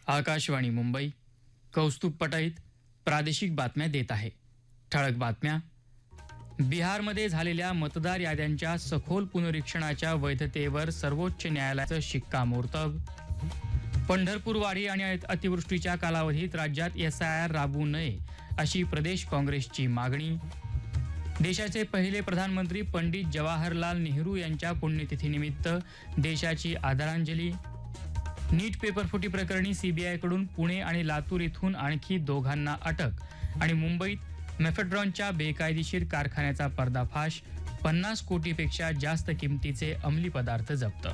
आकाशवाणी मुंबई कौस्तुभ पटाईत प्रादेशिक बातम्या देत आहे. ठळक बातम्या. बिहारमध्ये झालेल्या मतदार याद्यांच्या सखोल पुनरीक्षणाच्या वैधतेवर सर्वोच्च न्यायालयाचं शिक्कामोर्तब. पंढरपूर वारी आणि अतिवृष्टीच्या कालावधीत राज्यात SIR राबवू नये अशी प्रदेश काँग्रेसची मागणी. देशाचे पहिले प्रधानमंत्री पंडित जवाहरलाल नेहरू यांच्या पुण्यतिथीनिमित्त देशाची आदरांजली. नीट पेपरफुटी प्रकरणी CBIकडून पुणे आणि लातूर इथून आणखी दोघांना अटक आणि मुंबईत मेफेड्रॉनच्या बेकायदेशीर कारखान्याचा पर्दाफाश. 50 कोटीपेक्षा जास्त किमतीचे अंमली पदार्थ जप्त.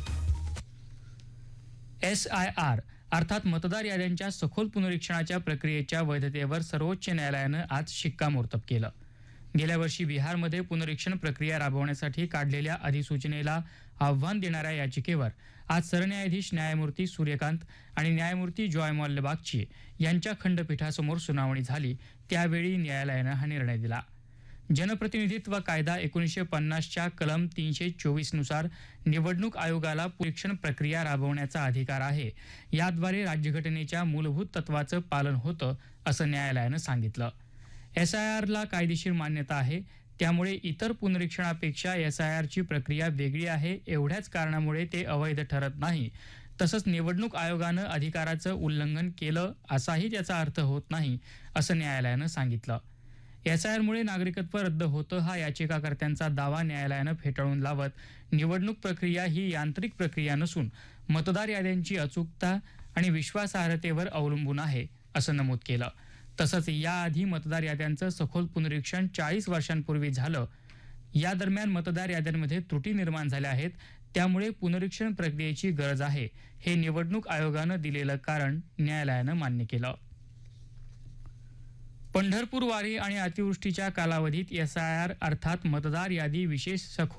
SIR अर्थात मतदार याद्यांच्या सखोल पुनरीक्षणाच्या प्रक्रियेच्या वैधतेवर सर्वोच्च न्यायालयानं आज शिक्कामोर्तब केलं. गेल्या वर्षी बिहारमध्ये पुनरीक्षण प्रक्रिया राबवण्यासाठी काढलेल्या अधिसूचनेला आव्हान देणाऱ्या याचिकेवर आज सरन्यायाधीश न्यायमूर्ती सूर्यकांत आणि न्यायमूर्ती जॉयमॉल्य बागची यांच्या खंडपीठासमोर सुनावणी झाली. त्यावेळी न्यायालयानं हा निर्णय दिला. जनप्रतिनिधित्व कायदा 1950च्या कलम 324 नुसार निवडणूक आयोगाला पुनरीक्षण प्रक्रिया राबवण्याचा अधिकार आहे. याद्वारे राज्यघटनेच्या मूलभूत तत्वाचं पालन होतं असं न्यायालयानं सांगितलं. SIRला कायदेशीर मान्यता आहे, त्यामुळे इतर पुनरीक्षणापेक्षा SIRची प्रक्रिया वेगळी आहे. एवढ्याच कारणामुळे ते अवैध ठरत नाही. तसंच निवडणूक आयोगानं अधिकाराचं उल्लंघन केलं असाही त्याचा अर्थ होत नाही असं न्यायालयानं सांगितलं. SIRमुळे नागरिकत्व रद्द होतं हा याचिकाकर्त्यांचा दावा न्यायालयानं फेटाळून लावत निवडणूक प्रक्रिया ही यांत्रिक प्रक्रिया नसून मतदार याद्यांची अचूकता आणि विश्वासार्हतेवर अवलंबून आहे असं नमूद केलं. तसंच याआधी मतदार याद्यांचं सखोल पुनरीक्षण 40 वर्षांपूर्वी झालं. या दरम्यान मतदार याद्यांमध्ये त्रुटी निर्माण झाल्या आहेत, त्यामुळे पुनरीक्षण प्रक्रियेची गरज आहे, हे निवडणूक आयोगानं दिलेलं कारण न्यायालयानं मान्य केलं. पंढरपूर वारी आणि अतिवृष्टीच्या कालावधीत SIR अर्थात मतदार यादी विशेष सखोल